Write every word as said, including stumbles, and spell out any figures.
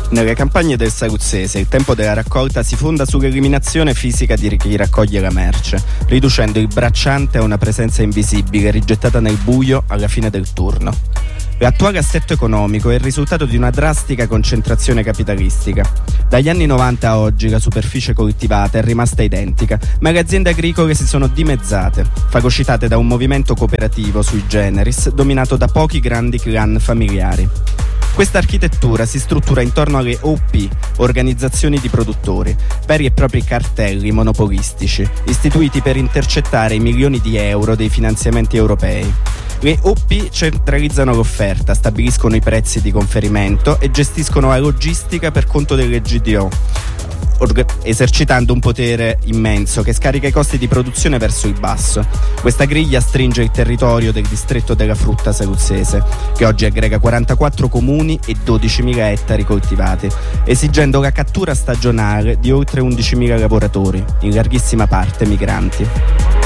Nelle campagne del Saluzzese il tempo della raccolta si fonda sull'eliminazione fisica di chi raccoglie la merce, riducendo il bracciante a una presenza invisibile rigettata nel buio alla fine del turno. L'attuale assetto economico è il risultato di una drastica concentrazione capitalistica. Dagli anni novanta a oggi la superficie coltivata è rimasta identica, ma le aziende agricole si sono dimezzate, fagocitate da un movimento cooperativo sui generis dominato da pochi grandi clan familiari. Questa architettura si struttura intorno alle O P, organizzazioni di produttori, veri e propri cartelli monopolistici, istituiti per intercettare i milioni di euro dei finanziamenti europei. Le O P centralizzano l'offerta, stabiliscono i prezzi di conferimento e gestiscono la logistica per conto delle G D O, esercitando un potere immenso che scarica i costi di produzione verso il basso. Questa griglia stringe il territorio del distretto della frutta saluzzese, che oggi aggrega quarantaquattro comuni e dodicimila ettari coltivati, esigendo la cattura stagionale di oltre undicimila lavoratori, in larghissima parte migranti.